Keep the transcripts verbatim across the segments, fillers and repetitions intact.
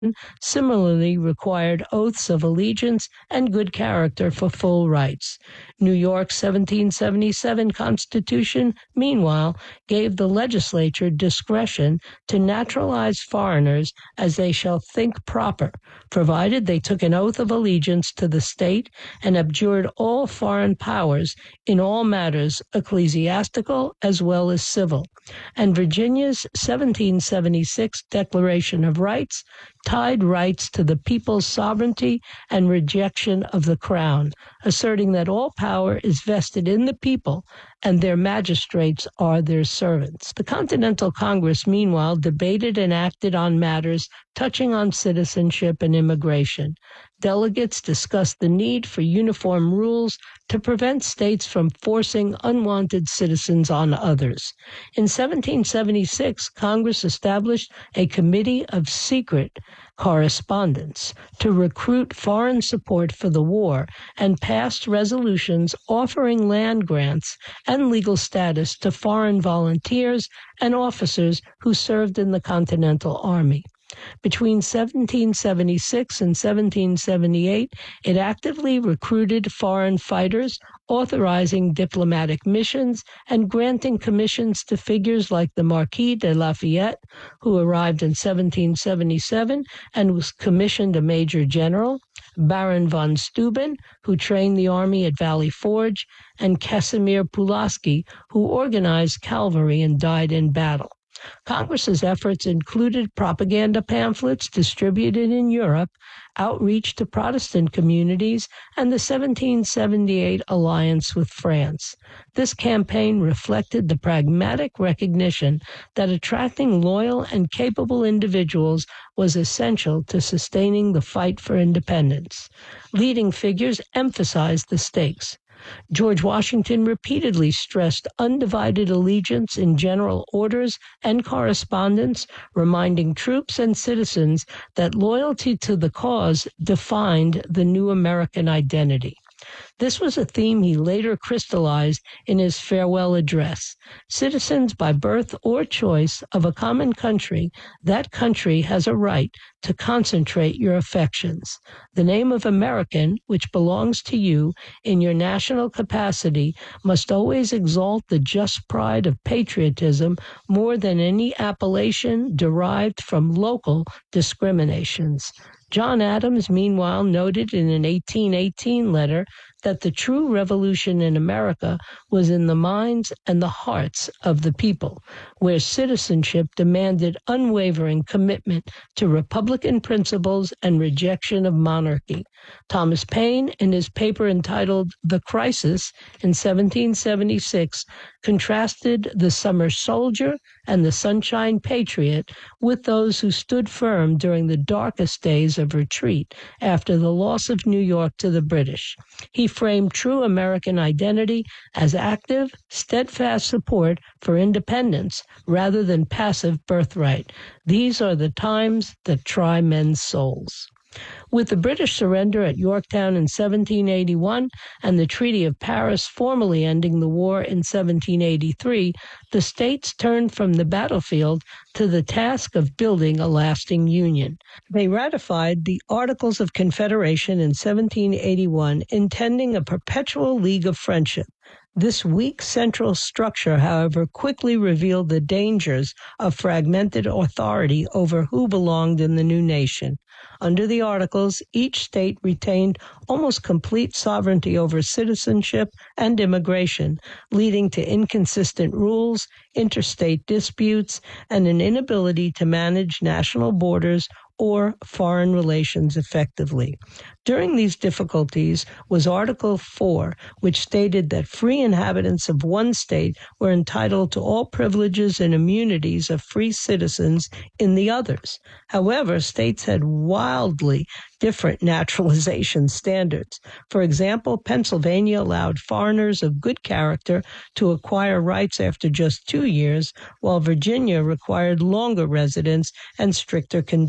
similarly required oaths of allegiance and good character for full rights. New York's seventeen seventy-seven Constitution, meanwhile, gave the legislature discretion to naturalize foreigners as they shall think proper, provided they took an oath of allegiance to the state and abjured all foreign powers in all matters ecclesiastical as well as civil. And Virginia's seventeen seventy-six Declaration of Rights tied rights to the people's sovereignty and rejection of the crown, asserting that all power is vested in the people and their magistrates are their servants. The Continental Congress, meanwhile, debated and acted on matters touching on citizenship and immigration. Delegates discussed the need for uniform rules to prevent states from forcing unwanted citizens on others. In seventeen seventy-six, Congress established a committee of secret correspondence to recruit foreign support for the war and passed resolutions offering land grants and legal status to foreign volunteers and officers who served in the Continental Army. Between seventeen seventy-six and seventeen seventy-eight, it actively recruited foreign fighters, authorizing diplomatic missions and granting commissions to figures like the Marquis de Lafayette, who arrived in seventeen seventy-seven and was commissioned a major general, Baron von Steuben, who trained the army at Valley Forge, and Casimir Pulaski, who organized cavalry and died in battle. Congress's efforts included propaganda pamphlets distributed in Europe, outreach to Protestant communities, and the seventeen seventy-eight alliance with France. This campaign reflected the pragmatic recognition that attracting loyal and capable individuals was essential to sustaining the fight for independence. Leading figures emphasized the stakes. George Washington repeatedly stressed undivided allegiance in general orders and correspondence, reminding troops and citizens that loyalty to the cause defined the new American identity. This was a theme he later crystallized in his farewell address. Citizens by birth or choice of a common country, that country has a right to concentrate your affections. The name of American, which belongs to you in your national capacity, must always exalt the just pride of patriotism more than any appellation derived from local discriminations. John Adams, meanwhile, noted in an eighteen eighteen letter that the true revolution in America was in the minds and the hearts of the people, where citizenship demanded unwavering commitment to Republican principles and rejection of monarchy. Thomas Paine, in his paper entitled The Crisis in seventeen seventy-six, contrasted the summer soldier and the sunshine patriot with those who stood firm during the darkest days of retreat after the loss of New York to the British. He framed true American identity as active, steadfast support for independence rather than passive birthright. These are the times that try men's souls. With the British surrender at Yorktown in seventeen eighty-one and the Treaty of Paris formally ending the war in seventeen eighty-three, the states turned from the battlefield to the task of building a lasting union. They ratified the Articles of Confederation in seventeen eighty-one, intending a perpetual league of friendship. This weak central structure, however, quickly revealed the dangers of fragmented authority over who belonged in the new nation. Under the Articles, each state retained almost complete sovereignty over citizenship and immigration, leading to inconsistent rules, interstate disputes, and an inability to manage national borders or foreign relations effectively. During these difficulties was Article four, which stated that free inhabitants of one state were entitled to all privileges and immunities of free citizens in the others. However, states had wildly different naturalization standards. For example, Pennsylvania allowed foreigners of good character to acquire rights after just two years, while Virginia required longer residence and stricter conditions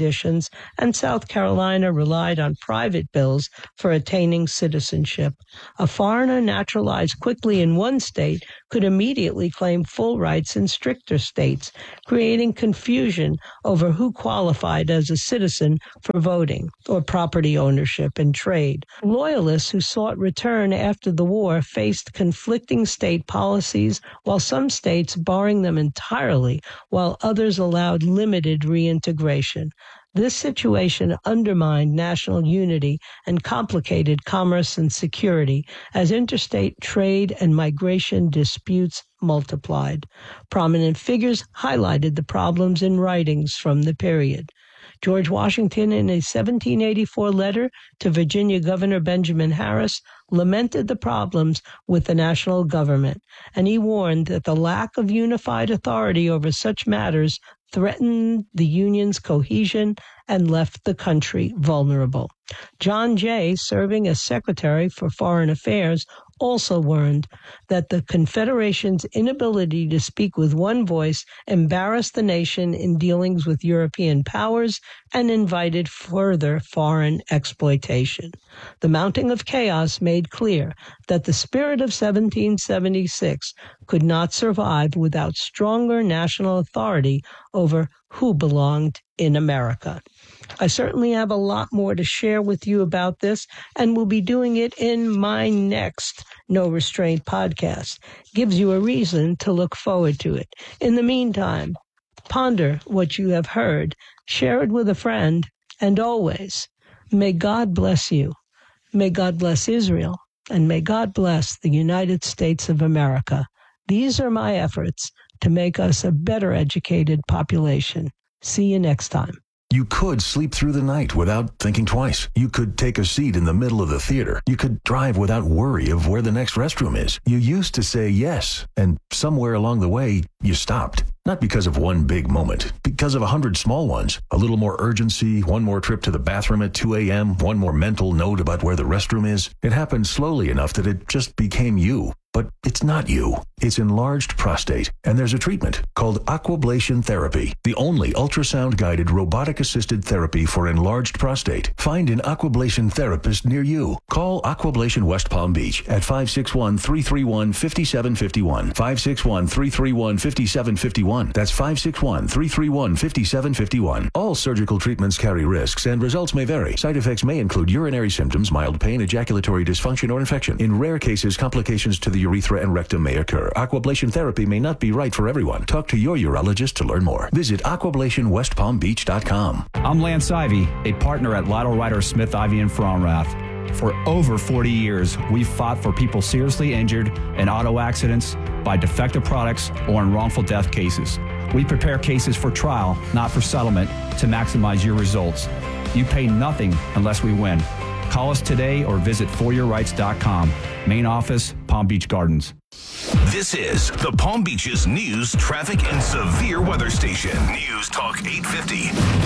citizens, and South Carolina relied on private bills for attaining citizenship. A foreigner naturalized quickly in one state could immediately claim full rights in stricter states, creating confusion over who qualified as a citizen for voting or property ownership and trade. Loyalists who sought return after the war faced conflicting state policies, while some states barring them entirely, while others allowed limited reintegration. This situation undermined national unity and complicated commerce and security as interstate trade and migration disputes multiplied. Prominent figures highlighted the problems in writings from the period. George Washington, in a seventeen eighty-four letter to Virginia Governor Benjamin Harris, lamented the problems with the national government, and he warned that the lack of unified authority over such matters threatened the Union's cohesion and left the country vulnerable. John Jay, serving as Secretary for Foreign Affairs, also warned that the Confederation's inability to speak with one voice embarrassed the nation in dealings with European powers and invited further foreign exploitation. The mounting of chaos made clear that the spirit of seventeen seventy-six could not survive without stronger national authority over who belonged in America. I certainly have a lot more to share with you about this, and will be doing it in my next No Restraint podcast. Gives you a reason to look forward to it. In the meantime, ponder what you have heard, share it with a friend, and always, may God bless you. May God bless Israel, and may God bless the United States of America. These are my efforts to make us a better educated population. See you next time. You could sleep through the night without thinking twice. You could take a seat in the middle of the theater. You could drive without worry of where the next restroom is. You used to say yes, and somewhere along the way, you stopped. Not because of one big moment, because of a hundred small ones. A little more urgency, one more trip to the bathroom at two a.m., one more mental note about where the restroom is. It happened slowly enough that it just became you. But it's not you. It's enlarged prostate, and there's a treatment called Aquablation Therapy, the only ultrasound-guided robotic-assisted therapy for enlarged prostate. Find an Aquablation therapist near you. Call Aquablation West Palm Beach at five six one, three three one, five seven five one, five six one, three three one, five seven five one. That's five six one, three three one, five seven five one. All surgical treatments carry risks, and results may vary. Side effects may include urinary symptoms, mild pain, ejaculatory dysfunction, or infection. In rare cases, complications to the urethra and rectum may occur. Aquablation therapy may not be right for everyone. Talk to your urologist to learn more. Visit aquablation west palm beach dot com. I'm Lance Ivy, a partner at Lytle Ryder Smith Ivy and Fromrath. For over forty years, we've fought for people seriously injured in auto accidents, by defective products, or in wrongful death cases. We prepare cases for trial, not for settlement, to maximize your results. You pay nothing unless we win. Call us today or visit for your rights dot com. Main office, Palm Beach Gardens. This is the Palm Beach's news, traffic, and severe weather station. News Talk eight fifty.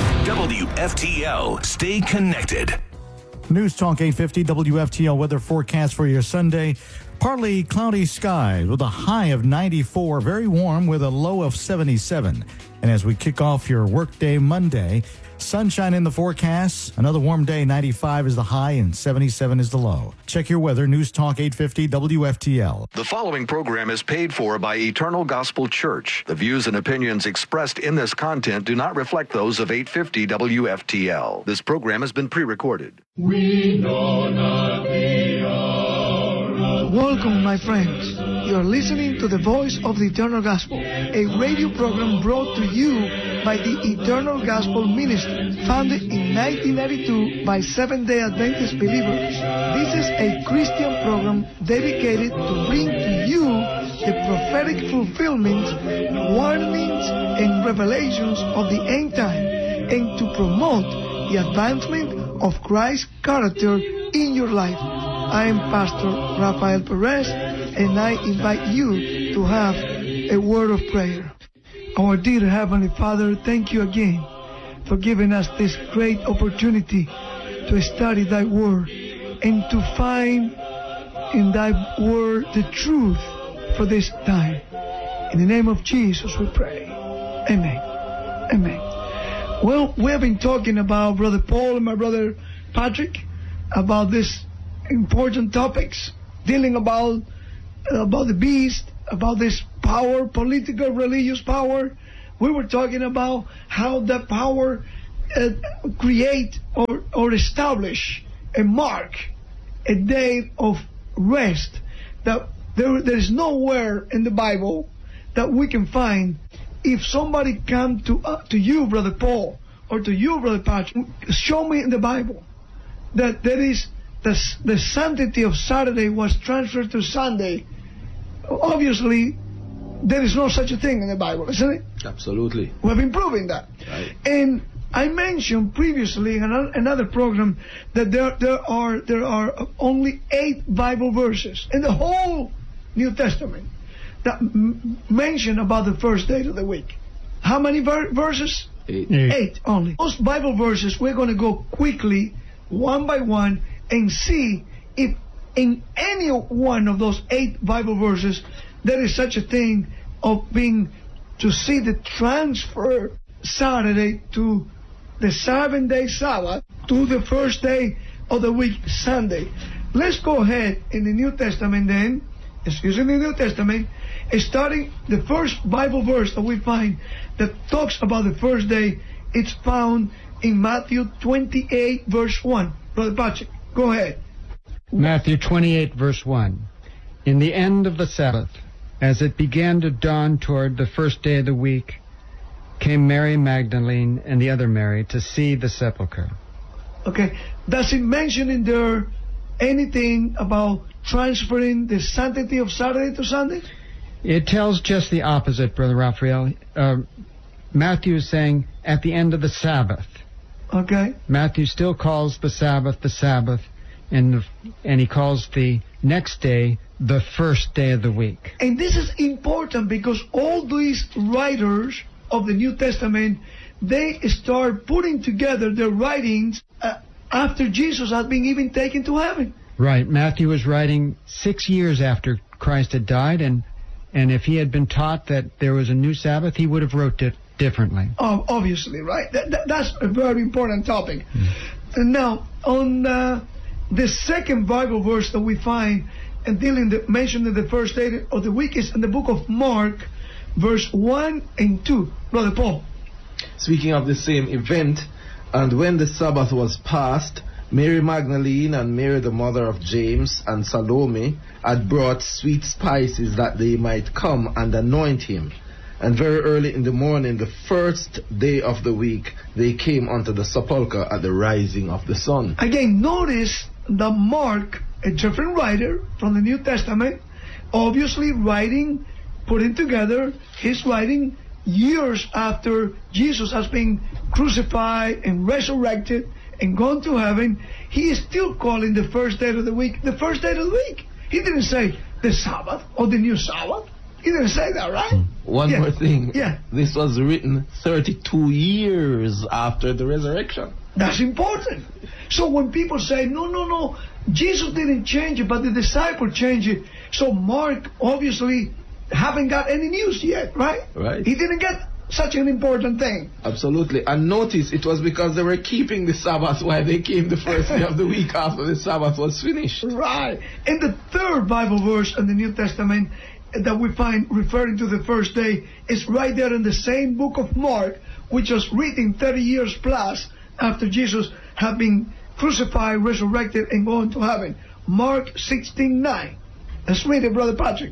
W F T L. Stay connected. News Talk eight fifty W F T L weather forecast for your Sunday. Partly cloudy skies with a high of ninety-four, very warm with a low of seventy-seven. And as we kick off your workday Monday, sunshine in the forecast. Another warm day, ninety-five is the high and seventy-seven is the low. Check your weather, News Talk eight fifty W F T L. The following program is paid for by Eternal Gospel Church. The views and opinions expressed in this content do not reflect those of eight fifty W F T L. This program has been pre-recorded. We know not the hour. Welcome, my friends. You're listening to the Voice of the Eternal Gospel, a radio program brought to you by the Eternal Gospel Ministry, founded in nineteen ninety-two by Seventh-day Adventist believers. This is a Christian program dedicated to bring to you the prophetic fulfillments, warnings, and revelations of the end time, and to promote the advancement of Christ's character in your life. I am Pastor Rafael Perez, and I invite you to have a word of prayer. Our dear Heavenly Father, thank you again for giving us this great opportunity to study thy word and to find in thy word the truth for this time. In the name of Jesus we pray. Amen. Amen. Well, we have been talking about Brother Paul and my brother Patrick about these important topics, dealing about about the beast, about this power, political, religious power. We were talking about how that power uh, create or, or establish a mark, a day of rest. That there, there is nowhere in the Bible that we can find. If somebody come to uh, to you, Brother Paul, or to you, Brother Patrick, show me in the Bible that there is the, the sanctity of Saturday was transferred to Sunday. Obviously, there is no such a thing in the Bible, isn't it? Absolutely. We have been proving that. Right. And I mentioned previously in another program that there there are there are only eight Bible verses in the whole New Testament that m- mention about the first day of the week. How many ver- verses? Eight. Eight. Eight only. Those Bible verses, we're going to go quickly, one by one, and see if in any one of those eight Bible verses there is such a thing of being to see the transfer Saturday to the seven-day Sabbath to the first day of the week, Sunday. Let's go ahead in the New Testament then, excuse me, the New Testament, starting the first Bible verse that we find that talks about the first day. It's found in Matthew twenty-eight, verse one. Brother Patrick, go ahead. Matthew twenty-eight, verse one. In the end of the Sabbath, as it began to dawn toward the first day of the week, came Mary Magdalene and the other Mary to see the sepulchre. Okay, does it mention in there anything about transferring the sanctity of Saturday to Sunday? It tells just the opposite, Brother Raphael. Uh, Matthew is saying at the end of the Sabbath. Okay. Matthew still calls the Sabbath the Sabbath, and the, and he calls the next day the first day of the week. And this is important because all these writers of the New Testament, they start putting together their writings uh, after Jesus had been even taken to heaven. Right. Matthew was writing six years after Christ had died, and and if he had been taught that there was a new Sabbath, he would have wrote it differently. Oh, obviously, right? That, that, that's a very important topic. Mm. And now, on uh, the second Bible verse that we find and dealing the, mentioned in the first day of the week is in the book of Mark, verse one and two. Brother Paul. Speaking of the same event, and when the Sabbath was past, Mary Magdalene and Mary the mother of James and Salome had brought sweet spices that they might come and anoint him. And very early in the morning, the first day of the week, they came unto the sepulchre at the rising of the sun. Again, notice that Mark, a different writer from the New Testament, obviously writing, putting together his writing years after Jesus has been crucified and resurrected and gone to heaven. He is still calling the first day of the week the first day of the week. He didn't say the Sabbath or the new Sabbath. He didn't say that, right? One yeah. more thing. Yeah. This was written thirty-two years after the resurrection. That's important. So when people say, no, no, no, Jesus didn't change it, but the disciple changed it. So Mark obviously haven't got any news yet, right? Right. He didn't get such an important thing. Absolutely. And notice it was because they were keeping the Sabbath while they came the first day of the week after the Sabbath was finished. Right. And the third Bible verse in the New Testament that we find referring to the first day is right there in the same book of Mark, which was written thirty years plus after Jesus had been crucified, resurrected, and gone to heaven. Mark sixteen nine. Let's read it, Brother Patrick.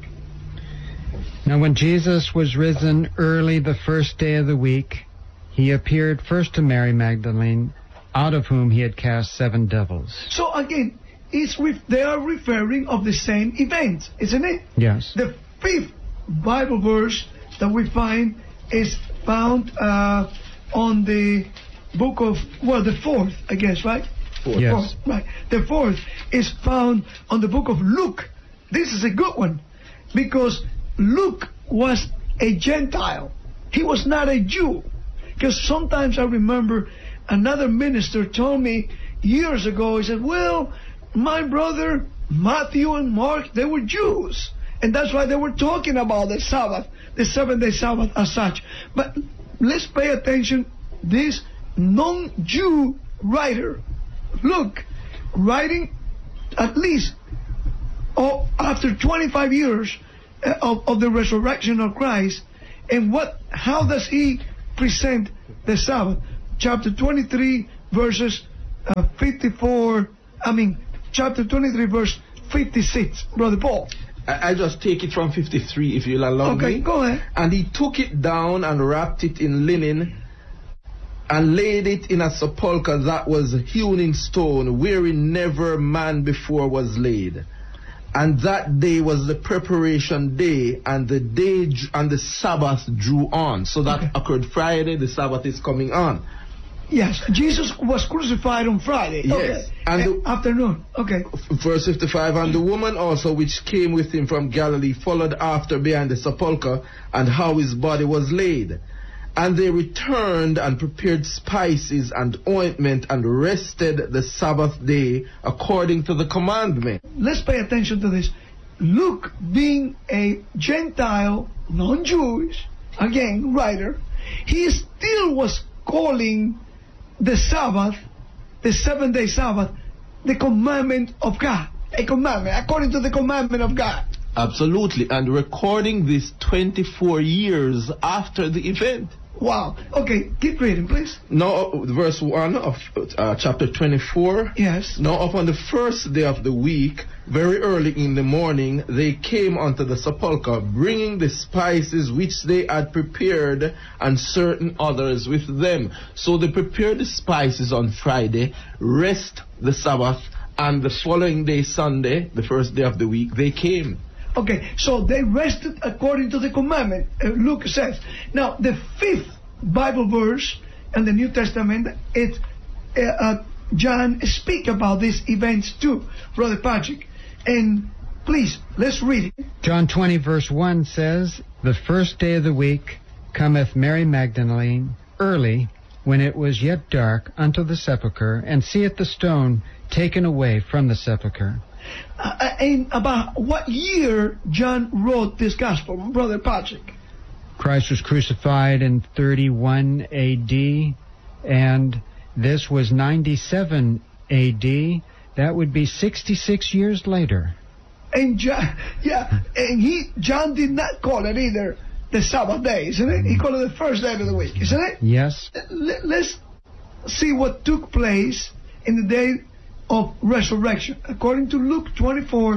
Now when Jesus was risen early the first day of the week, he appeared first to Mary Magdalene, out of whom he had cast seven devils. So again, it's ref- they are referring of the same event, isn't it? Yes. The fifth Bible verse that we find is found uh, on the book of, well, the fourth, I guess, right? Fourth. Yes. Fourth, right. The fourth is found on the book of Luke. This is a good one because Luke was a Gentile. He was not a Jew. Because sometimes I remember another minister told me years ago, he said, well, my brother Matthew and Mark, they were Jews. And that's why they were talking about the Sabbath, the seven-day Sabbath as such. But let's pay attention. This non-Jew writer, Luke, writing at least oh, after twenty-five years uh, of, of the resurrection of Christ, and what? How does he present the Sabbath? Chapter twenty-three, verses uh, fifty-four. I mean, chapter twenty-three, verse fifty-six, Brother Paul. I, I just take it from fifty-three, if you'll allow okay, me. Okay, go ahead. And he took it down and wrapped it in linen, and laid it in a sepulchre that was hewn in stone, wherein never man before was laid. And that day was the preparation day, and the day and the Sabbath drew on. So that okay. occurred Friday. The Sabbath is coming on. Yes, Jesus was crucified on Friday. Yes, okay. and the, afternoon. Okay. Verse fifty-five. And the woman also which came with him from Galilee followed after behind the sepulchre, and how his body was laid. And they returned and prepared spices and ointment and rested the Sabbath day according to the commandment. Let's pay attention to this. Luke, being a Gentile, non-Jewish, again, writer, he still was calling the Sabbath, the seven-day Sabbath, the commandment of God. A commandment, according to the commandment of God. Absolutely. And recording this twenty-four years after the event. Wow. Okay, keep reading, please. Now, verse one of uh, chapter twenty-four. Yes. Now, upon the first day of the week, very early in the morning, they came unto the sepulchre, bringing the spices which they had prepared, and certain others with them. So they prepared the spices on Friday, rest the Sabbath, and the following day, Sunday, the first day of the week, they came. Okay, so they rested according to the commandment, uh, Luke says. Now, the fifth Bible verse in the New Testament, it, uh, uh, John speak about these events too, Brother Patrick. And please, let's read it. John twenty, verse one says, The first day of the week cometh Mary Magdalene early, when it was yet dark, unto the sepulchre, and seeth the stone taken away from the sepulchre. Uh, and about what year John wrote this gospel, Brother Patrick? Christ was crucified in thirty-one A D, and this was ninety-seven A D. That would be sixty-six years later. And John, yeah, and he John did not call it either the Sabbath day, isn't it? He called it the first day of the week, isn't it? Yes. Let's see what took place in the day of resurrection, according to Luke twenty-four.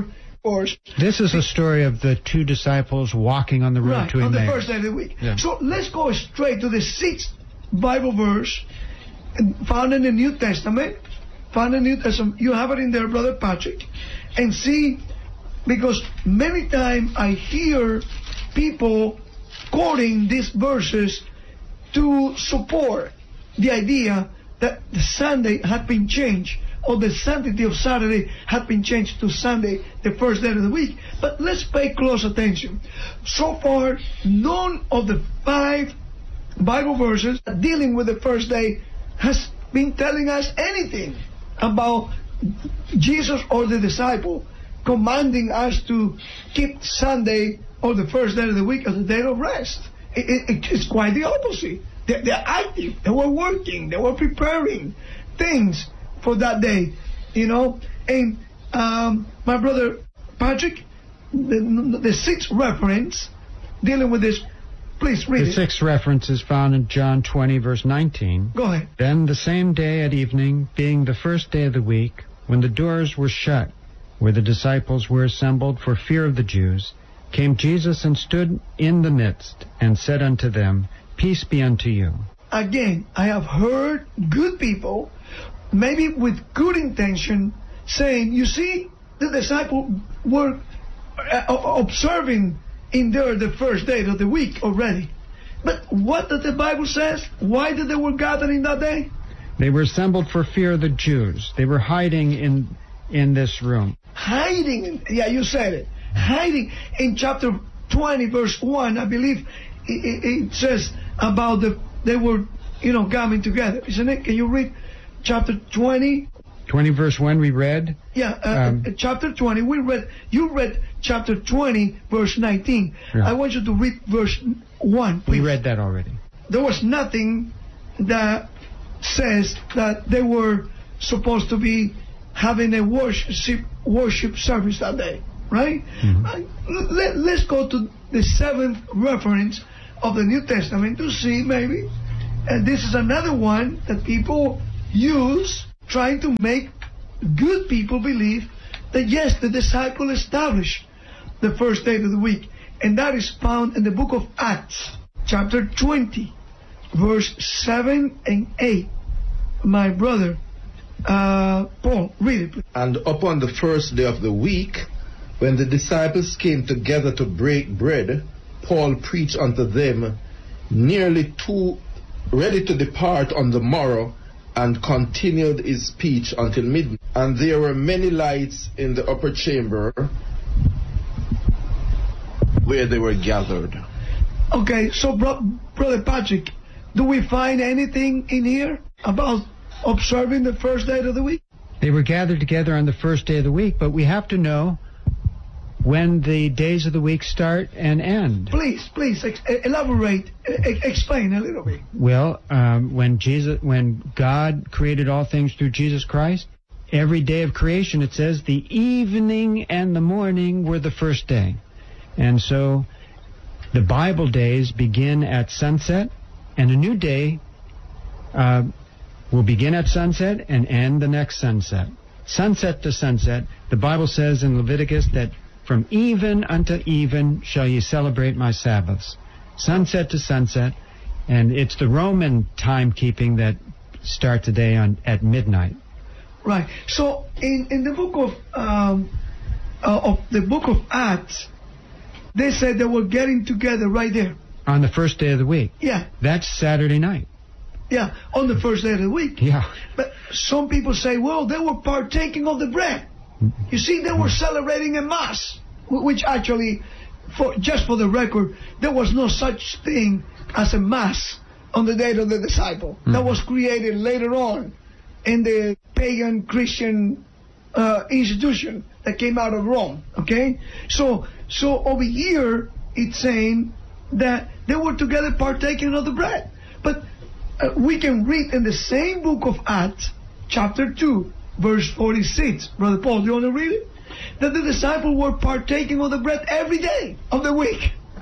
This is a story of the two disciples walking on the road right, to Emmaus. on the first day of the week. Yeah. So let's go straight to the sixth Bible verse found in the New Testament. Found in the New Testament. You have it in there, Brother Patrick. And see, because many times I hear people quoting these verses to support the idea that the Sunday had been changed, or the sanctity of Saturday had been changed to Sunday, the first day of the week. But let's pay close attention. So far, none of the five Bible verses dealing with the first day has been telling us anything about Jesus or the disciple commanding us to keep Sunday or the first day of the week as a day of rest. It, it, it's quite the opposite. They, they're active. They were working. They were preparing things for that day, you know. And um, my brother Patrick, the, the sixth reference dealing with this, please read the it. The sixth reference is found in John twenty, verse nineteen. Go ahead. Then the same day at evening, being the first day of the week, when the doors were shut, where the disciples were assembled for fear of the Jews, came Jesus and stood in the midst, and said unto them, Peace be unto you. Again, I have heard good people, maybe with good intention, saying, you see, the disciples were uh, observing in there the first day of the week already. But what does the Bible says? Why did they were gathering that day? They were assembled for fear of the Jews. They were hiding in in this room. Hiding, yeah, you said it. Hiding. In chapter twenty, verse one, I believe it, it, it says about the they were, you know, coming together, isn't it? Can you read chapter twenty? twenty, verse one, we read. Yeah, uh, um, uh, chapter twenty. We read. You read chapter twenty, verse nineteen. Yeah. I want you to read verse one, please. We read that already. There was nothing that says that they were supposed to be having a worship worship service that day, right? Mm-hmm. Uh, let, let's go to the seventh reference of the New Testament to see maybe, and this is another one that people use trying to make good people believe that yes, the disciple established the first day of the week, and that is found in the book of Acts, chapter twenty, verse seven and eight. My brother, uh, Paul, read it, please. And upon the first day of the week, when the disciples came together to break bread, Paul preached unto them nearly two, ready to depart on the morrow, and continued his speech until midnight. And there were many lights in the upper chamber where they were gathered. Okay, so bro- Brother Patrick, do we find anything in here about observing the first day of the week? They were gathered together on the first day of the week, but we have to know when the days of the week start and end. Please, please, ex- elaborate, e- explain a little bit. Well, um, when Jesus, when God created all things through Jesus Christ, every day of creation, it says, the evening and the morning were the first day. And so the Bible days begin at sunset, and a new day uh, will begin at sunset and end the next sunset. Sunset to sunset, the Bible says in Leviticus that from even unto even shall ye celebrate my Sabbaths. Sunset to sunset, and it's the Roman timekeeping that start today on at midnight. Right. So in, in the book of um, uh, of the book of Acts, they said they were getting together right there on the first day of the week. Yeah. That's Saturday night. Yeah, on the first day of the week. Yeah. But some people say, well, they were partaking of the bread. You see, they were celebrating a mass, which actually, for just for the record, there was no such thing as a mass on the day of the disciple. Mm-hmm. That was created later on in the pagan Christian uh, institution that came out of Rome. Okay, so so over here it's saying that they were together partaking of the bread, but uh, we can read in the same book of Acts, chapter two, verse forty-six. Brother Paul, do you want to read it? That the disciples were partaking of the bread every day of the week.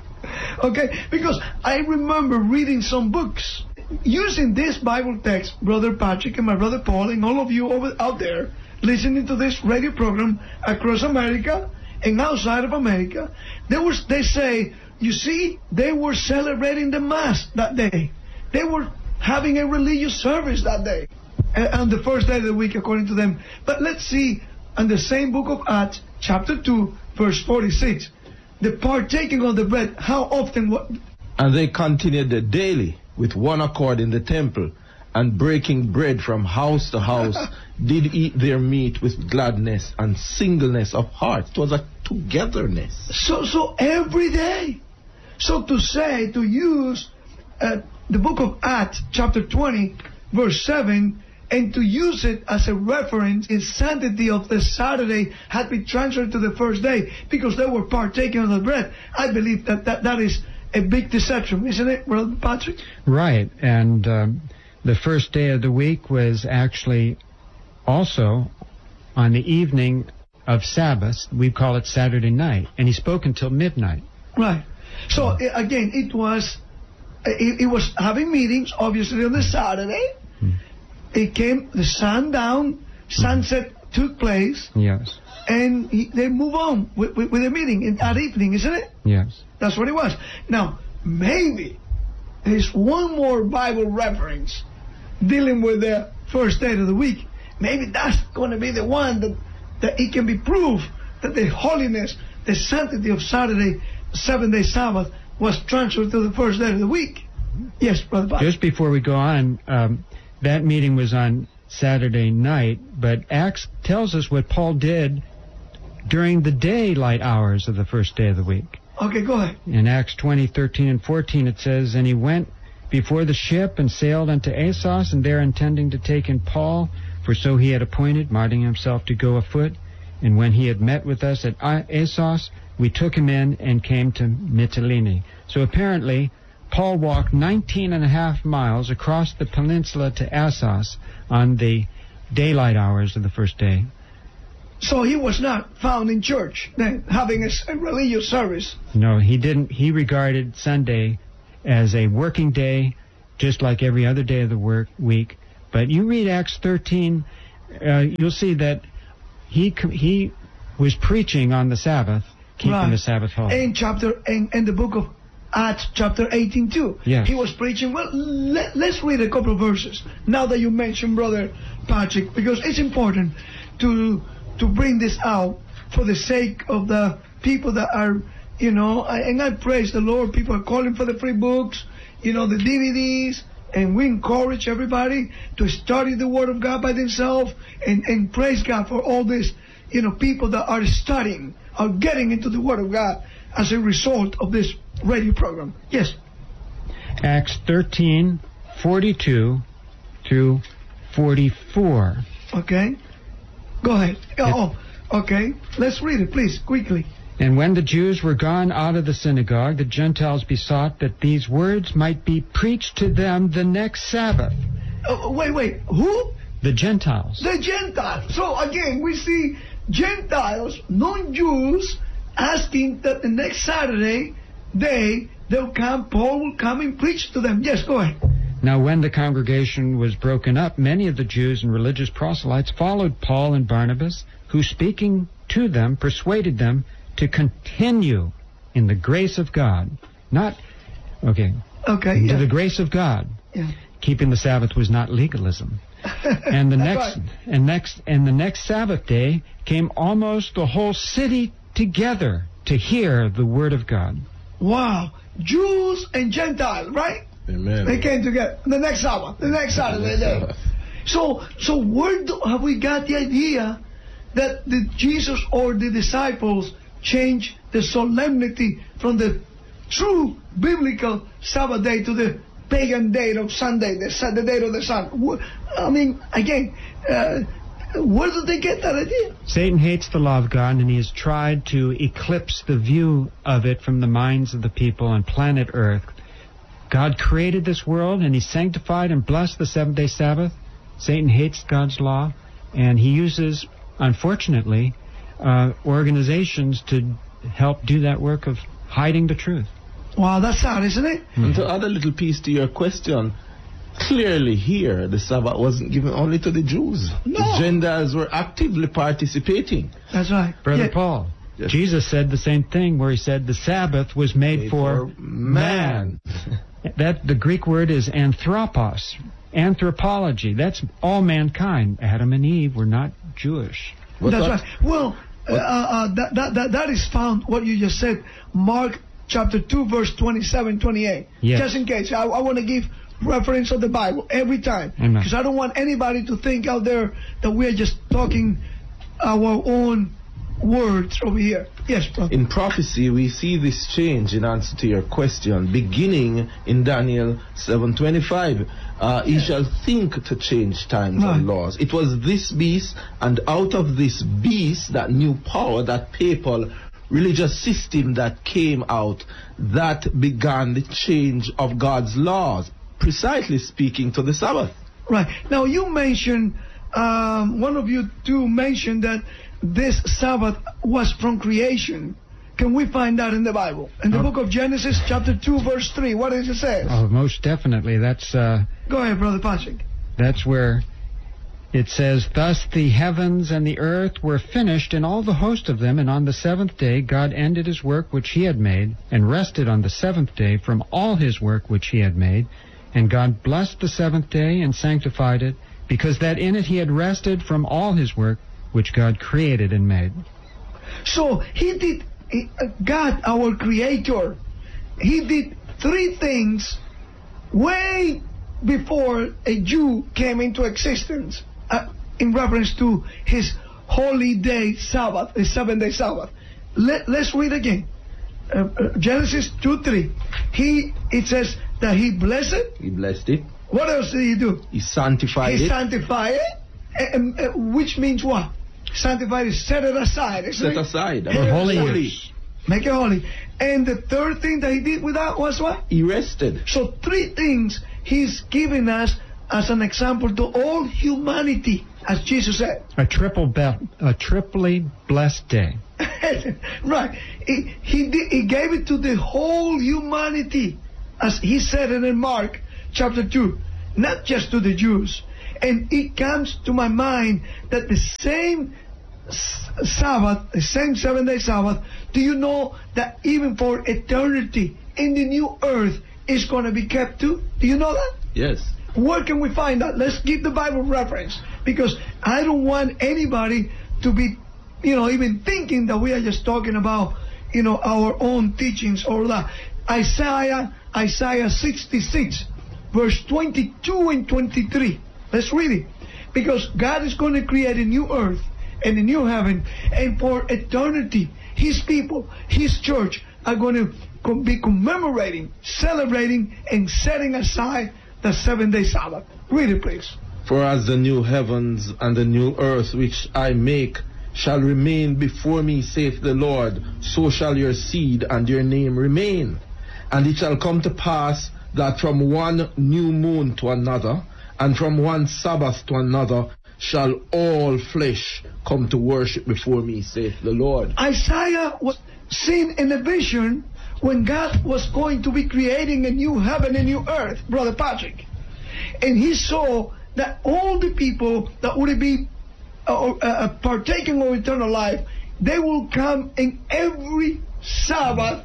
Okay, because I remember reading some books using this Bible text, Brother Patrick and my brother Paul and all of you over out there listening to this radio program across America and outside of America. They were, they say, you see, they were celebrating the Mass that day. They were having a religious service that day, on the first day of the week, according to them. But let's see, in the same book of Acts, chapter two, verse forty-six, the partaking of the bread, how often? What? And they continued daily with one accord in the temple, and breaking bread from house to house, did eat their meat with gladness and singleness of heart. It was a togetherness. So, so every day. So to say, to use uh, the book of Acts, chapter twenty, verse seven, and to use it as a reference in sanctity of the Saturday had been transferred to the first day because they were partaking of the bread. I believe that that, that is a big deception, isn't it, Brother Patrick? Right, and um, the first day of the week was actually also on the evening of Sabbath. We call it Saturday night, and he spoke until midnight. Right. So uh, again, it was it, it was having meetings, obviously, on the Saturday. Hmm. It came, the sundown, sunset hmm. took place. Yes. And he, they move on with, with, with the meeting in, that evening, isn't it? Yes. That's what it was. Now, maybe there's one more Bible reference dealing with the first day of the week. Maybe that's going to be the one that, that it can be proved that the holiness, the sanctity of Saturday, seven-day Sabbath, was transferred to the first day of the week. Yes, Brother Bob. Just before we go on, um, that meeting was on Saturday night, but Acts tells us what Paul did during the daylight hours of the first day of the week. Okay, go ahead. In Acts twenty, thirteen, and fourteen, it says, And he went before the ship and sailed unto Assos, and there intending to take in Paul, for so he had appointed, minding himself to go afoot. And when he had met with us at Assos, we took him in and came to Mytilene. So apparently, Paul walked nineteen and a half miles across the peninsula to Assos on the daylight hours of the first day. So he was not found in church then, having a, a religious service. No, he didn't. He regarded Sunday as a working day, just like every other day of the work week. But you read Acts thirteen, uh, you'll see that he he was preaching on the Sabbath, keeping right. the Sabbath holy. In chapter in, in the book of Acts, chapter eighteen too. Yes. He was preaching. Well, let, let's read a couple of verses now that you mentioned Brother Patrick, because it's important to to bring this out for the sake of the people that are, you know, and I praise the Lord. People are calling for the free books, you know, the D V Ds, and we encourage everybody to study the Word of God by themselves, and, and praise God for all this, you know, people that are studying, are getting into the Word of God as a result of this radio program. Yes. Acts thirteen, forty-two through forty-four. Okay. Go ahead. Oh, okay. Let's read it, please, quickly. And when the Jews were gone out of the synagogue, the Gentiles besought that these words might be preached to them the next Sabbath. Uh, wait, wait. Who? The Gentiles. The Gentiles. So again, we see Gentiles, non-Jews, asking that the next Saturday day they'll come, Paul will come and preach to them. Yes, go ahead. Now when the congregation was broken up, many of the Jews and religious proselytes followed Paul and Barnabas, who speaking to them persuaded them to continue in the grace of God. Not, okay. Okay, To yeah. the grace of God. Yeah. Keeping the Sabbath was not legalism. And the next right. and next and the next Sabbath day came almost the whole city together to hear the word of God. Wow. Jews and Gentiles, right? Amen. They came together. The next Sabbath. The next Saturday day. So, so where do, have we got the idea that the Jesus or the disciples changed the solemnity from the true biblical Sabbath day to the pagan date of Sunday, the, the date of the sun? I mean, again, uh, where did they get that idea? Satan hates the law of God, and he has tried to eclipse the view of it from the minds of the people on planet Earth. God created this world, and he sanctified and blessed the seventh-day Sabbath. Satan hates God's law, and he uses, unfortunately, uh, organizations to help do that work of hiding the truth. Wow, that's sad, isn't it? Mm-hmm. And to add a little piece to your question, clearly here the Sabbath wasn't given only to the Jews. No. The Gentiles were actively participating. That's right. Brother Yeah. Paul, Yes. Jesus said the same thing, where he said the Sabbath was made, Made for, for man. man. That the Greek word is anthropos, anthropology. That's all mankind. Adam and Eve were not Jewish. But That's what- right. Well, uh, uh, that, that, that, that is found, what you just said, Mark chapter two, verse twenty-seven, twenty-eight. Yes. Just in case. I, I want to give reference of the Bible every time. Amen. Because I don't want anybody to think out there that we are just talking our own words over here. Yes, brother. In prophecy, we see this change in answer to your question, beginning in Daniel seven twenty-five. Uh, he shall think to change times Right. and laws. It was this beast, and out of this beast, that new power, that papal religious system that came out, that began the change of God's laws, precisely speaking to the Sabbath. Right. Now, you mentioned, um, one of you two mentioned that this Sabbath was from creation. Can we find that in the Bible? In the Oh. book of Genesis, chapter two, verse three. What does it say? Oh, most definitely. That's uh, Go ahead, Brother Patrick. that's where it says, "Thus the heavens and the earth were finished, and all the host of them. And on the seventh day God ended his work which he had made, and rested on the seventh day from all his work which he had made. And God blessed the seventh day and sanctified it, because that in it he had rested from all his work which God created and made." So he did, he- uh, God, our Creator, he did three things way before a Jew came into existence, uh, in reference to his holy day Sabbath, the seven-day Sabbath. Let, let's read again. Uh, uh, Genesis two three. He, it says that he blessed it. He blessed it. What else did he do? He sanctified He it. sanctified it, and, uh, which means what? Sanctified is set it aside. isn't Set it? aside. Set it holy aside. use. Make it holy. And the third thing that he did with that was what? He rested. So three things he's giving us as an example to all humanity, as Jesus said. A triple be- a triply blessed day. Right. He, he, did, he gave it to the whole humanity, as he said it in Mark chapter two, not just to the Jews. And it comes to my mind that the same Sabbath, the same seven-day Sabbath, do you know that even for eternity in the new earth is going to be kept too? Do you know that? Yes. Where can we find that? Let's give the Bible reference, because I don't want anybody to be, you know, even thinking that we are just talking about, you know, our own teachings or that. Isaiah, Isaiah sixty-six, verse twenty-two and twenty-three. Let's read it. Because God is going to create a new earth and a new heaven, and for eternity, His people, His church, are going to be commemorating, celebrating, and setting aside the seven-day Sabbath. Read it, please. For as the new heavens and the new earth which I make shall remain before me, saith the Lord, so shall your seed and your name remain. And it shall come to pass that from one new moon to another, and from one Sabbath to another, shall all flesh come to worship before me, saith the Lord. Isaiah was seen in a vision when God was going to be creating a new heaven and new earth, Brother Patrick. And he saw that all the people that would be uh, uh, partaking of eternal life, they will come in every Sabbath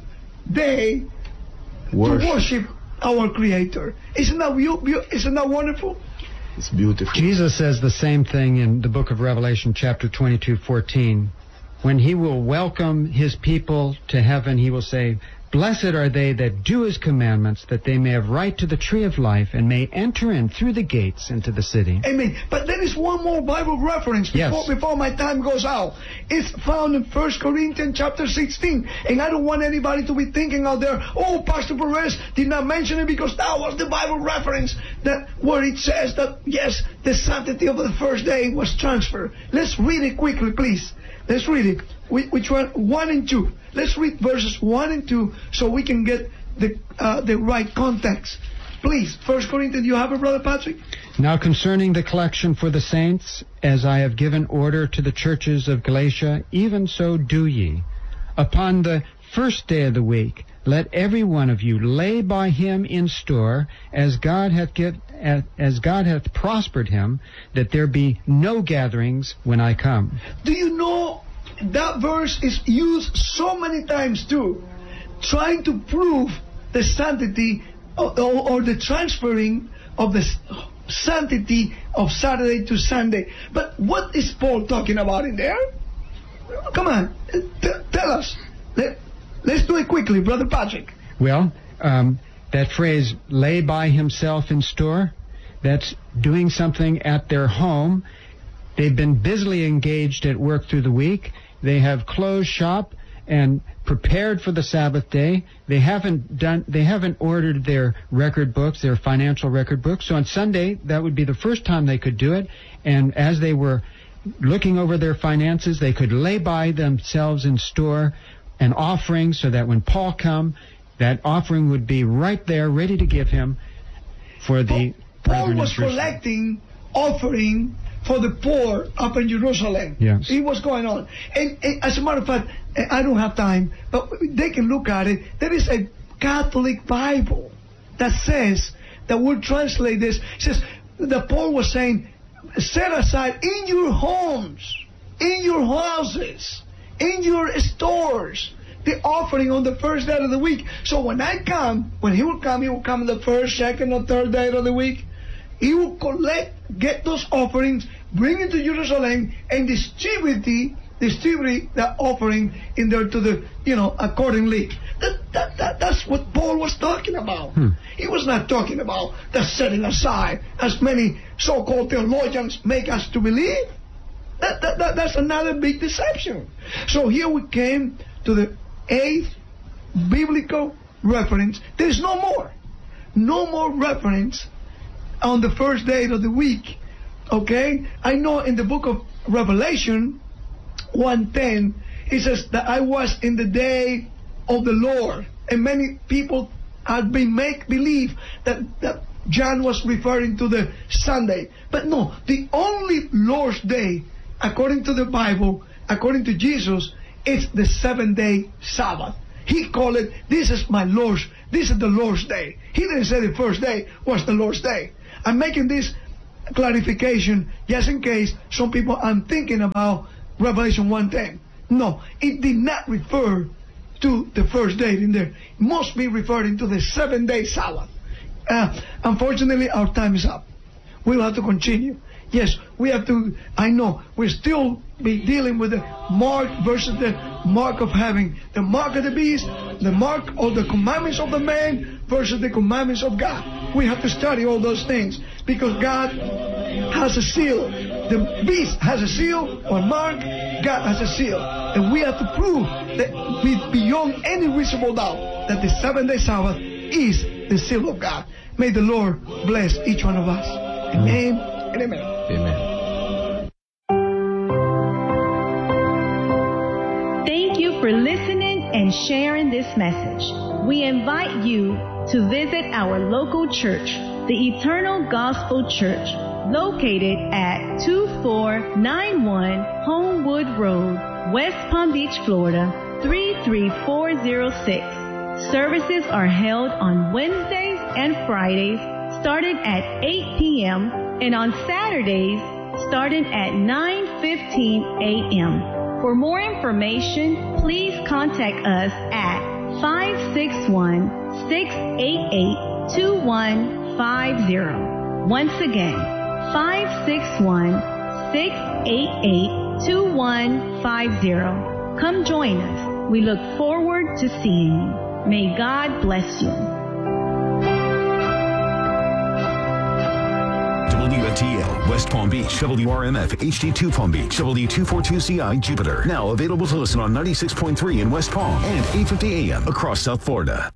day worship. to worship our Creator. Isn't that, isn't that wonderful? It's beautiful. Jesus says the same thing in the book of Revelation, chapter twenty-two, fourteen. When he will welcome his people to heaven, he will say, "Blessed are they that do his commandments, that they may have right to the tree of life and may enter in through the gates into the city." Amen. But there is one more Bible reference before, yes. before my time goes out. It's found in First Corinthians chapter sixteen. And I don't want anybody to be thinking out there, oh, Pastor Perez did not mention it because that was the Bible reference that where it says that, yes, the sanctity of the first day was transferred. Let's read it quickly, please. Let's read it. Which one? One and two. Let's read verses one and two so we can get the uh, the right context. Please, First Corinthians, you have it, Brother Patrick? Now concerning the collection for the saints, as I have given order to the churches of Galatia, even so do ye. Upon the first day of the week, let every one of you lay by him in store, as God hath give, as God hath prospered him, that there be no gatherings when I come. Do you know that verse is used so many times too, trying to prove the sanctity or, or, or the transferring of the sanctity of Saturday to Sunday. But what is Paul talking about in there? Come on, t- tell us. Let, let's do it quickly, Brother Patrick. Well, um, that phrase, lay by himself in store, that's doing something at their home. They've been busily engaged at work through the week. They have closed shop and prepared for the Sabbath day. They haven't done. They haven't ordered their record books, their financial record books. So on Sunday, that would be the first time they could do it. And as they were looking over their finances, they could lay by themselves in store an offering, so that when Paul come, that offering would be right there, ready to give him for the. Paul, Paul was collecting offering for the poor up in Jerusalem. Yes. See what's going on. And, and as a matter of fact, I don't have time, but they can look at it. There is a Catholic Bible that says, that would translate this, it says that Paul was saying, set aside in your homes, in your houses, in your stores, the offering on the first day of the week. So when I come, when he will come, he will come the first, second, or third day of the week. He will collect, get those offerings, bring it to Jerusalem, and distribute the, distribute that offering in there to the, you know, accordingly. That, that, that, that's what Paul was talking about. Hmm. He was not talking about the setting aside, as many so-called theologians make us to believe. That, that, that, that's another big deception. So here we came to the eighth biblical reference. There's no more. No more reference on the first day of the week. Okay? I know in the book of Revelation one ten, it says that I was in the day of the Lord. And many people have been make believe that, that John was referring to the Sunday. But no, the only Lord's Day, according to the Bible, according to Jesus, is the seven-day Sabbath. He called it, this is my Lord's, this is the Lord's Day. He didn't say the first day was the Lord's Day. I'm making this clarification just in case some people are thinking about Revelation one ten. No, it did not refer to the first day in there. It must be referring to the seven-day Sabbath. Uh, unfortunately, our time is up. We'll have to continue. Yes, we have to, I know, we'll still be dealing with the mark versus the mark of having. The mark of the beast, the mark of the commandments of the man versus the commandments of God. We have to study all those things because God has a seal. The beast has a seal or mark, God has a seal. And we have to prove that with beyond any reasonable doubt that the seven-day Sabbath is the seal of God. May the Lord bless each one of us. Amen and amen. Amen. Thank you for listening and sharing this message. We invite you to visit our local church, the Eternal Gospel Church, located at two four nine one Homewood Road, West Palm Beach, Florida, three three four zero six. Services are held on Wednesdays and Fridays starting at eight p.m. and on Saturdays starting at nine fifteen a.m. For more information, please contact us at five six one, six eight eight, two one five zero. Once again, five six one, six eight eight, two one five zero. Come join us. We look forward to seeing you. May God bless you. W F T L West Palm Beach, W R M F H D two Palm Beach, W two forty-two C I Jupiter. Now available to listen on ninety-six point three in West Palm and eight fifty A M across South Florida.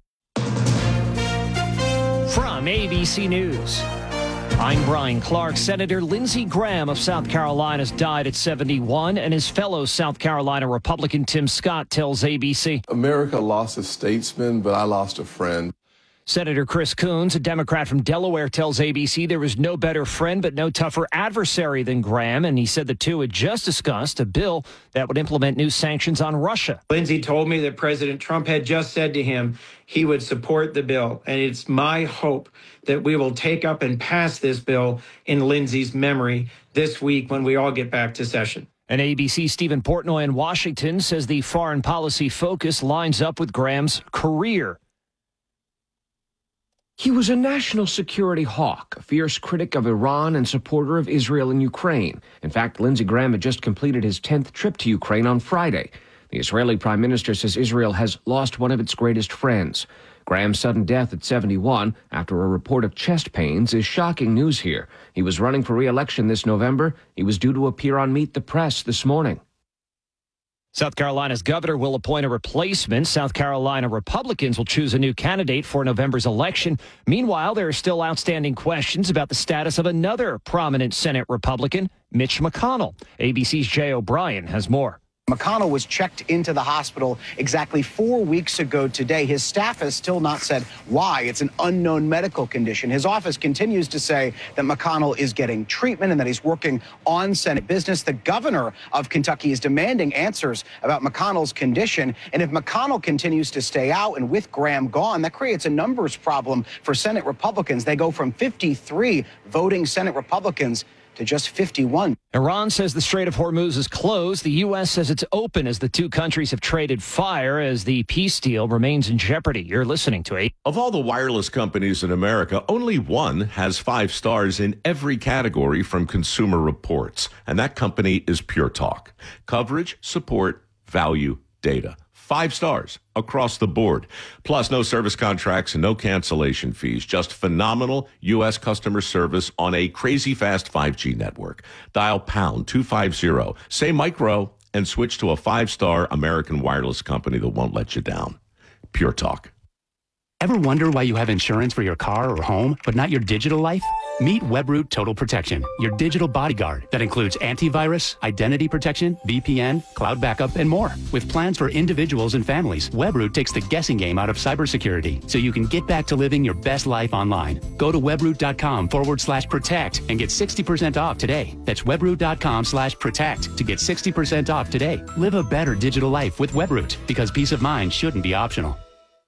From A B C News, I'm Brian Clark. Senator Lindsey Graham of South Carolina has died at seventy-one, and his fellow South Carolina Republican Tim Scott tells A B C. America lost a statesman, but I lost a friend. Senator Chris Coons, a Democrat from Delaware, tells A B C there was no better friend but no tougher adversary than Graham, and he said the two had just discussed a bill that would implement new sanctions on Russia. Lindsey told me that President Trump had just said to him he would support the bill, and it's my hope that we will take up and pass this bill in Lindsey's memory this week when we all get back to session. And A B C's Stephen Portnoy in Washington says the foreign policy focus lines up with Graham's career. He was a national security hawk, a fierce critic of Iran and supporter of Israel and Ukraine. In fact, Lindsey Graham had just completed his tenth trip to Ukraine on Friday. The Israeli prime minister says Israel has lost one of its greatest friends. Graham's sudden death at seventy-one after a report of chest pains is shocking news here. He was running for re-election this November. He was due to appear on Meet the Press this morning. South Carolina's governor will appoint a replacement. South Carolina Republicans will choose a new candidate for November's election. Meanwhile, there are still outstanding questions about the status of another prominent Senate Republican, Mitch McConnell. A B C's Jay O'Brien has more. McConnell was checked into the hospital exactly four weeks ago today. His staff has still not said why. It's an unknown medical condition. His office continues to say that McConnell is getting treatment and that he's working on Senate business. The governor of Kentucky is demanding answers about McConnell's condition. And if McConnell continues to stay out and with Graham gone, that creates a numbers problem for Senate Republicans. They go from fifty-three voting Senate Republicans to just fifty-one. Iran says the Strait of Hormuz is closed. The U S says it's open as the two countries have traded fire as the peace deal remains in jeopardy. You're listening to eight. Of all the wireless companies in America, only one has five stars in every category from Consumer Reports, and that company is Pure Talk. Coverage, support, value, data. Five stars across the board. Plus, no service contracts and no cancellation fees. Just phenomenal U S customer service on a crazy fast five G network. Dial pound two fifty, say micro, and switch to a five-star American wireless company that won't let you down. Pure Talk. Ever wonder why you have insurance for your car or home, but not your digital life? Meet Webroot Total Protection, your digital bodyguard that includes antivirus, identity protection, V P N, cloud backup, and more. With plans for individuals and families, Webroot takes the guessing game out of cybersecurity so you can get back to living your best life online. Go to webroot.com forward slash protect and get sixty percent off today. That's webroot.com slash protect to get sixty percent off today. Live a better digital life with Webroot, because peace of mind shouldn't be optional.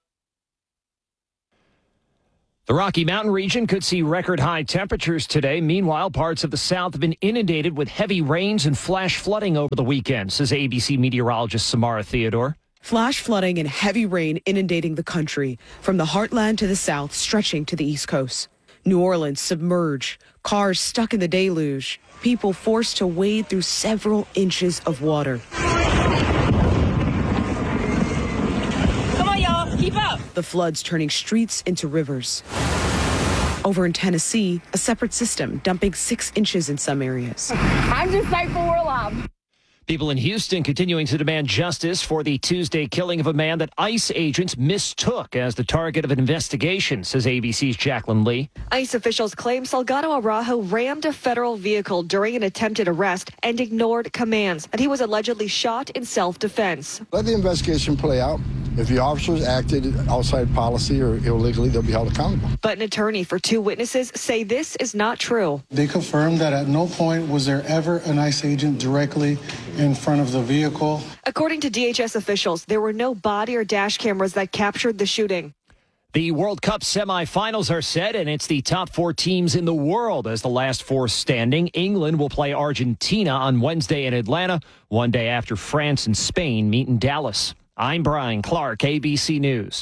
The Rocky Mountain region could see record high temperatures today. Meanwhile, parts of the south have been inundated with heavy rains and flash flooding over the weekend, says A B C meteorologist Samara Theodore. Flash flooding and heavy rain inundating the country, from the heartland to the south, stretching to the East Coast. New Orleans submerged, cars stuck in the deluge, people forced to wade through several inches of water. Keep up. The floods turning streets into rivers. Over in Tennessee, a separate system dumping six inches in some areas. I'm just thankful we're alive. People in Houston continuing to demand justice for the Tuesday killing of a man that ICE agents mistook as the target of an investigation, says A B C's Jacqueline Lee. ICE officials claim Salgado Araujo rammed a federal vehicle during an attempted arrest and ignored commands, and he was allegedly shot in self-defense. Let the investigation play out. If the officers acted outside policy or illegally, they'll be held accountable. But an attorney for two witnesses say this is not true. They confirmed that at no point was there ever an ICE agent directly in front of the vehicle. According to D H S officials, there were no body or dash cameras that captured the shooting. The World Cup semifinals are set, and it's the top four teams in the world as the last four standing. England will play Argentina on Wednesday in Atlanta, one day after France and Spain meet in Dallas. I'm Brian Clark, A B C News.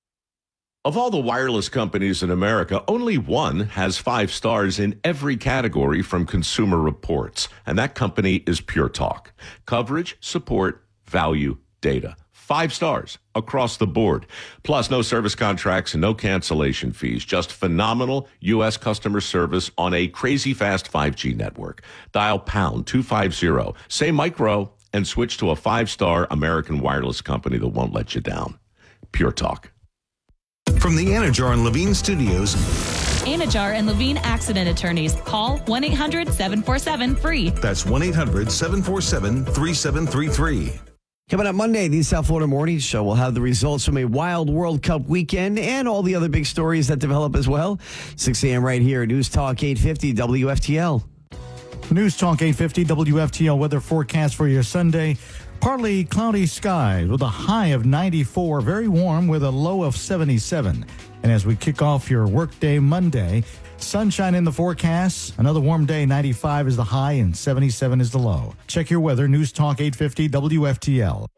Of all the wireless companies in America, only one has five stars in every category from Consumer Reports, and that company is Pure Talk. Coverage, support, value, data. Five stars across the board. Plus, no service contracts and no cancellation fees. Just phenomenal U S customer service on a crazy fast five G network. Dial pound two fifty, say micro, and switch to a five-star American wireless company that won't let you down. Pure Talk. From the Anajar and Levine Studios. Anajar and Levine Accident Attorneys. Call one eight hundred seven four seven free. That's one eight hundred seven four seven three seven three three. Coming up Monday, the South Florida Morning Show will have the results from a wild World Cup weekend and all the other big stories that develop as well. six a.m. right here, News Talk eight fifty W F T L. News Talk eight fifty W F T L weather forecast for your Sunday. Partly cloudy skies with a high of ninety-four, very warm with a low of seventy-seven. And as we kick off your workday Monday, sunshine in the forecast. Another warm day, ninety-five is the high and seventy-seven is the low. Check your weather, News Talk eight fifty W F T L.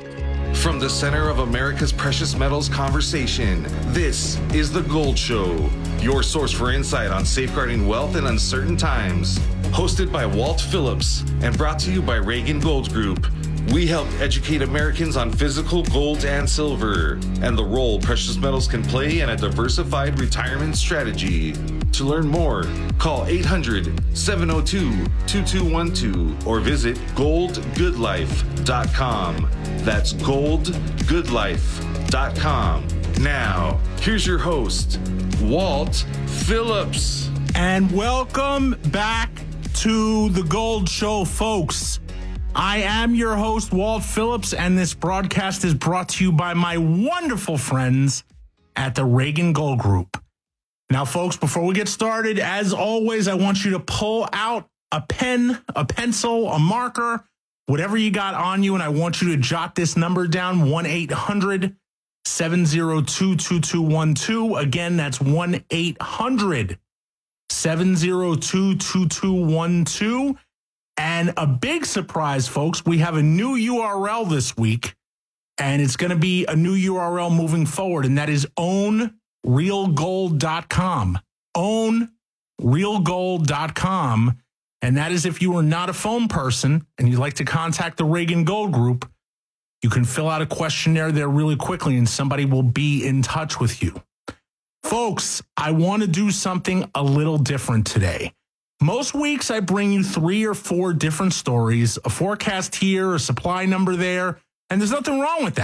From the center of America's precious metals conversation, this is The Gold Show, your source for insight on safeguarding wealth in uncertain times. Hosted by Walt Phillips and brought to you by Reagan Gold Group. We help educate Americans on physical gold and silver and the role precious metals can play in a diversified retirement strategy. To learn more, call eight hundred seven oh two two two one two or visit gold good life dot com. That's gold good life dot com. Now, here's your host, Walt Phillips. And welcome back to The Gold Show, folks. I am your host, Walt Phillips, and this broadcast is brought to you by my wonderful friends at the Reagan Gold Group. Now, folks, before we get started, as always, I want you to pull out a pen, a pencil, a marker, whatever you got on you, and I want you to jot this number down, one eight hundred seven oh two two two one two. Again, that's one eight hundred seven oh two two two one two. And a big surprise, folks, we have a new U R L this week, and it's going to be a new U R L moving forward, and that is own real gold dot com. own real gold dot com. And that is if you are not a phone person and you'd like to contact the Reagan Gold Group, you can fill out a questionnaire there really quickly and somebody will be in touch with you. Folks, I want to do something a little different today. Most weeks I bring you three or four different stories, a forecast here, a supply number there, and there's nothing wrong with that.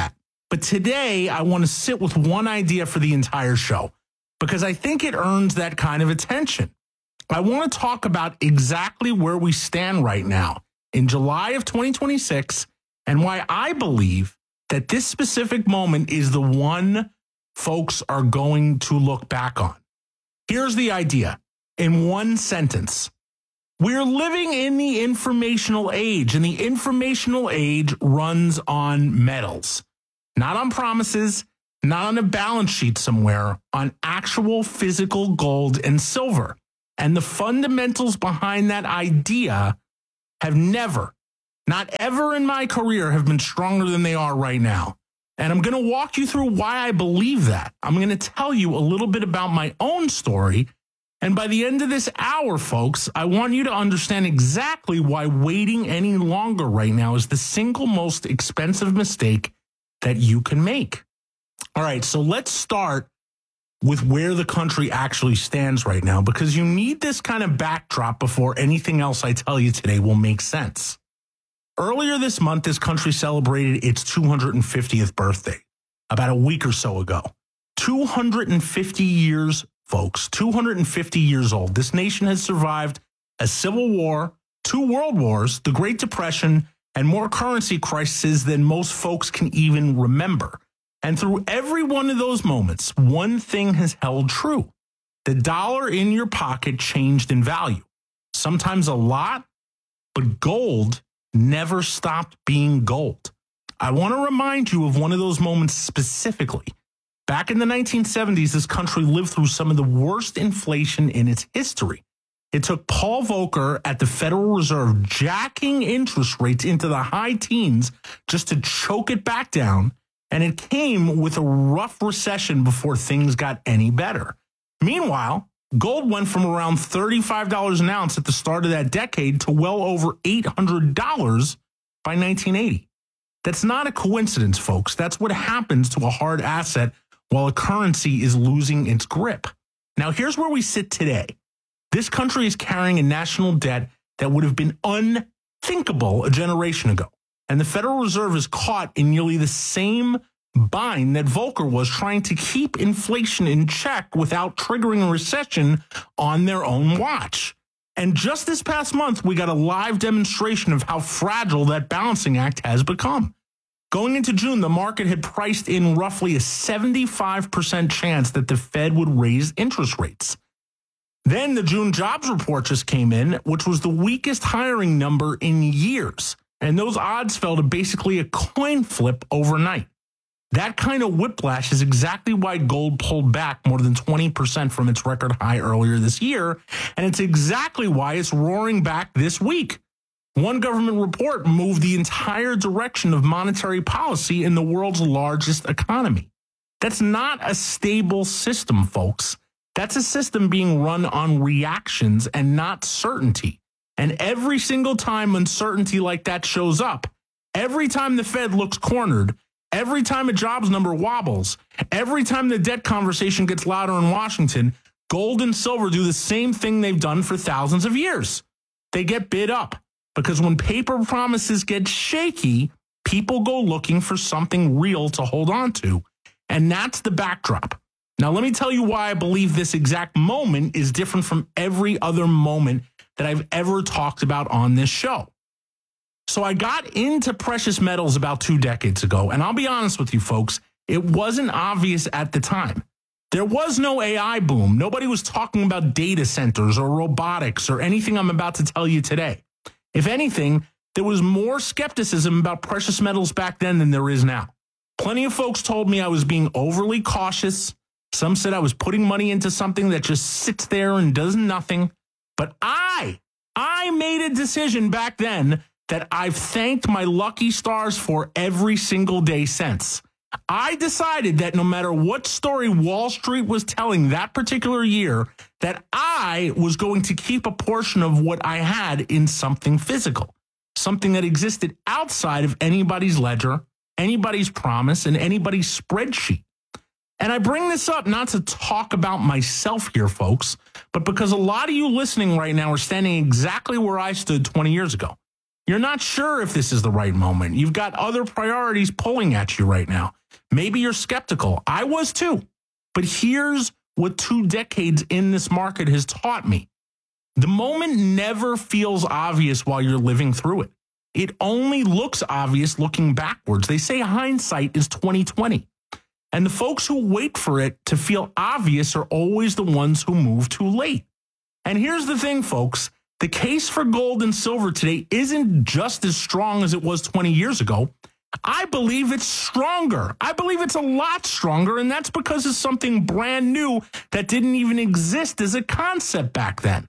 But today, I want to sit with one idea for the entire show because I think it earns that kind of attention. I want to talk about exactly where we stand right now in July of twenty twenty-six and why I believe that this specific moment is the one folks are going to look back on. Here's the idea in one sentence. We're living in the informational age, and the informational age runs on metals. Not on promises, not on a balance sheet somewhere, on actual physical gold and silver. And the fundamentals behind that idea have never, not ever in my career, have been stronger than they are right now. And I'm going to walk you through why I believe that. I'm going to tell you a little bit about my own story. And by the end of this hour, folks, I want you to understand exactly why waiting any longer right now is the single most expensive mistake that you can make. All right, so let's start with where the country actually stands right now, because you need this kind of backdrop before anything else I tell you today will make sense. Earlier this month, this country celebrated its two hundred fiftieth birthday, about a week or so ago. two hundred fifty years, folks, two hundred fifty years old. This nation has survived a civil war, two world wars, the Great Depression, and more currency crises than most folks can even remember. And through every one of those moments, one thing has held true. The dollar in your pocket changed in value. Sometimes a lot, but gold never stopped being gold. I want to remind you of one of those moments specifically. Back in the nineteen seventies, this country lived through some of the worst inflation in its history. It took Paul Volcker at the Federal Reserve jacking interest rates into the high teens just to choke it back down, and it came with a rough recession before things got any better. Meanwhile, gold went from around thirty-five dollars an ounce at the start of that decade to well over eight hundred dollars by nineteen eighty. That's not a coincidence, folks. That's what happens to a hard asset while a currency is losing its grip. Now, here's where we sit today. This country is carrying a national debt that would have been unthinkable a generation ago. And the Federal Reserve is caught in nearly the same bind that Volcker was, trying to keep inflation in check without triggering a recession on their own watch. And just this past month, we got a live demonstration of how fragile that balancing act has become. Going into June, the market had priced in roughly a seventy-five percent chance that the Fed would raise interest rates. Then the June jobs report just came in, which was the weakest hiring number in years. And those odds fell to basically a coin flip overnight. That kind of whiplash is exactly why gold pulled back more than twenty percent from its record high earlier this year. And it's exactly why it's roaring back this week. One government report moved the entire direction of monetary policy in the world's largest economy. That's not a stable system, folks. That's a system being run on reactions and not certainty. And every single time uncertainty like that shows up, every time the Fed looks cornered, every time a jobs number wobbles, every time the debt conversation gets louder in Washington, gold and silver do the same thing they've done for thousands of years. They get bid up. Because when paper promises get shaky, people go looking for something real to hold on to. And that's the backdrop. Now, let me tell you why I believe this exact moment is different from every other moment that I've ever talked about on this show. So I got into precious metals about two decades ago, and I'll be honest with you folks, it wasn't obvious at the time. There was no A I boom. Nobody was talking about data centers or robotics or anything I'm about to tell you today. If anything, there was more skepticism about precious metals back then than there is now. Plenty of folks told me I was being overly cautious. Some said I was putting money into something that just sits there and does nothing. But I, I made a decision back then that I've thanked my lucky stars for every single day since. I decided that no matter what story Wall Street was telling that particular year, that I was going to keep a portion of what I had in something physical, something that existed outside of anybody's ledger, anybody's promise, and anybody's spreadsheet. And I bring this up not to talk about myself here, folks, but because a lot of you listening right now are standing exactly where I stood twenty years ago. You're not sure if this is the right moment. You've got other priorities pulling at you right now. Maybe you're skeptical. I was too. But here's what two decades in this market has taught me. The moment never feels obvious while you're living through it. It only looks obvious looking backwards. They say hindsight is twenty twenty. And the folks who wait for it to feel obvious are always the ones who move too late. And here's the thing, folks. The case for gold and silver today isn't just as strong as it was twenty years ago. I believe it's stronger. I believe it's a lot stronger, and that's because it's something brand new that didn't even exist as a concept back then.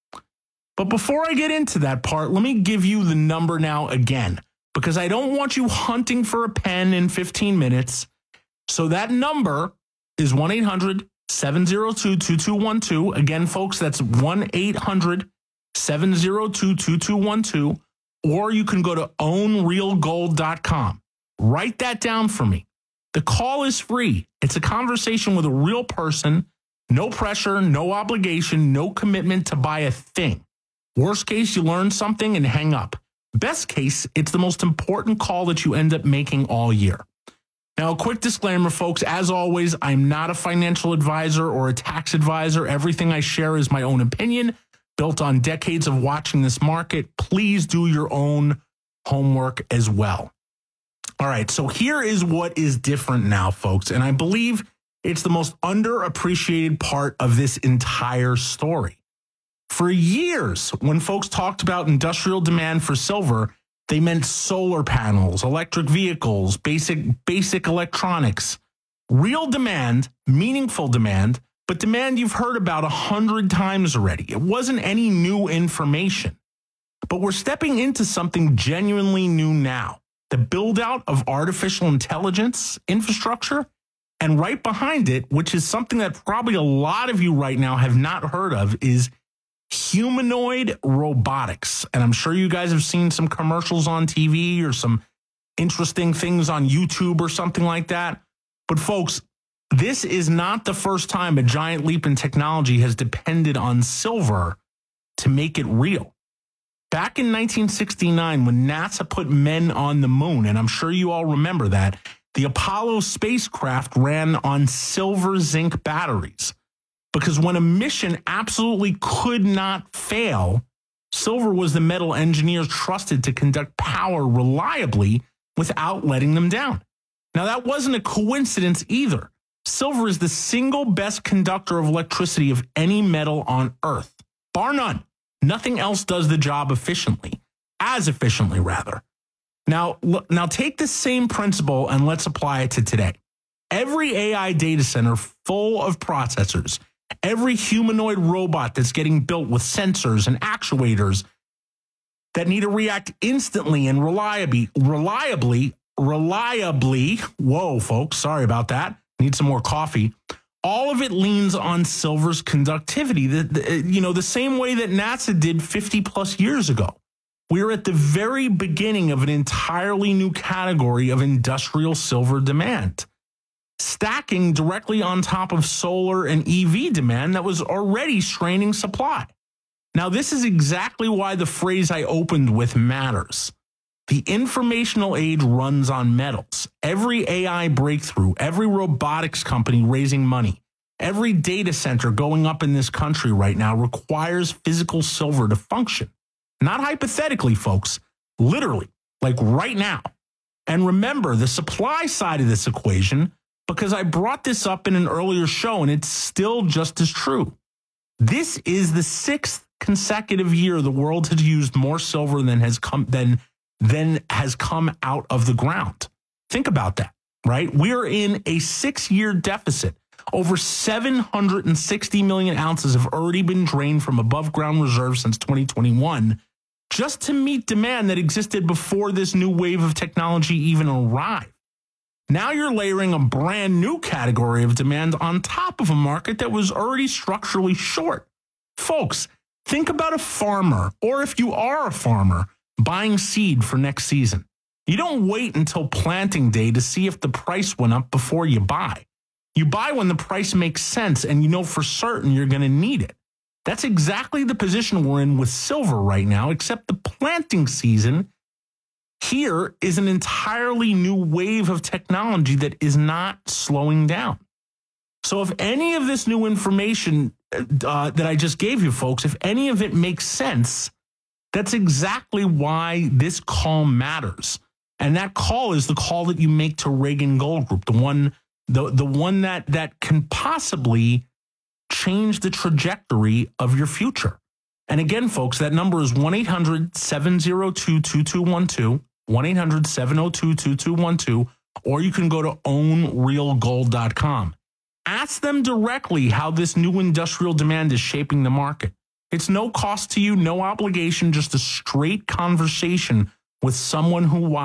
But before I get into that part, let me give you the number now again, because I don't want you hunting for a pen in fifteen minutes. So that number is one eight hundred seven oh two two two one two. Again, folks, that's one eight hundred seven oh two two two one two. Or you can go to own real gold dot com. Write that down for me. The call is free. It's a conversation with a real person. No pressure, no obligation, no commitment to buy a thing. Worst case, you learn something and hang up. Best case, it's the most important call that you end up making all year. Now, a quick disclaimer, folks. As always, I'm not a financial advisor or a tax advisor. Everything I share is my own opinion, built on decades of watching this market. Please do your own homework as well. All right, so here is what is different now, folks, and I believe it's the most underappreciated part of this entire story. For years, when folks talked about industrial demand for silver, they meant solar panels, electric vehicles, basic basic electronics. Real demand, meaningful demand, but demand you've heard about a hundred times already. It wasn't any new information. But we're stepping into something genuinely new now. The build out of artificial intelligence infrastructure, and right behind it, which is something that probably a lot of you right now have not heard of, is humanoid robotics. And I'm sure you guys have seen some commercials on T V or some interesting things on YouTube or something like that. But folks, this is not the first time a giant leap in technology has depended on silver to make it real. Back in nineteen sixty-nine, when NASA put men on the moon, and I'm sure you all remember that, the Apollo spacecraft ran on silver zinc batteries. Because when a mission absolutely could not fail, silver was the metal engineers trusted to conduct power reliably without letting them down. Now, that wasn't a coincidence either. Silver is the single best conductor of electricity of any metal on Earth, bar none. Nothing else does the job efficiently, as efficiently rather. Now, now take the same principle and let's apply it to today. Every A I data center full of processors, every humanoid robot that's getting built with sensors and actuators that need to react instantly and reliably, reliably, reliably, whoa, folks, sorry about that. Need some more coffee. All of it leans on silver's conductivity, the, the, you know, the same way that NASA did fifty plus years ago. We're at the very beginning of an entirely new category of industrial silver demand, stacking directly on top of solar and E V demand that was already straining supply. Now, this is exactly why the phrase I opened with matters. The informational age runs on metals. Every A I breakthrough, every robotics company raising money, every data center going up in this country right now requires physical silver to function. Not hypothetically, folks, literally, like right now. And remember the supply side of this equation, because I brought this up in an earlier show and it's still just as true. This is the sixth consecutive year the world has used more silver than has come than than has come out of the ground. Think about that, right? We're in a six-year deficit. Over seven hundred sixty million ounces have already been drained from above ground reserves since twenty twenty-one, just to meet demand that existed before this new wave of technology even arrived. Now you're layering a brand new category of demand on top of a market that was already structurally short. Folks, think about a farmer, or if you are a farmer, buying seed for next season. You don't wait until planting day to see if the price went up before you buy. You buy when the price makes sense and you know for certain you're going to need it. That's exactly the position we're in with silver right now, except the planting season here is an entirely new wave of technology that is not slowing down. So if any of this new information uh, that I just gave you, folks, if any of it makes sense, that's exactly why this call matters. And that call is the call that you make to Reagan Gold Group, the one, the, the one that, that can possibly change the trajectory of your future. And again, folks, that number is one eight hundred seven oh two two two one two, one eight hundred seven oh two two two one two, or you can go to own real gold dot com. Ask them directly how this new industrial demand is shaping the market. It's no cost to you, no obligation, just a straight conversation with someone who